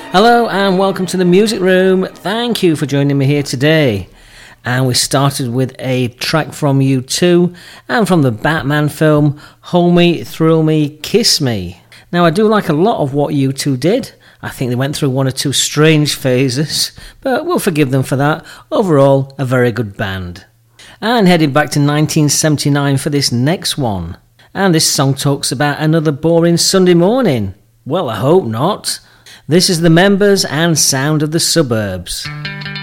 Hello and welcome to the Music Room. Thank you for joining me here today. And we started with a track from U2 and from the Batman film, Hold Me, Thrill Me, Kiss Me. Now I do like a lot of what U2 did. I think they went through one or two strange phases, but we'll forgive them for that. Overall, a very good band. And heading back to 1979 for this next one. And this song talks about another boring Sunday morning. Well, I hope not. This is The Members and Sound of the Suburbs.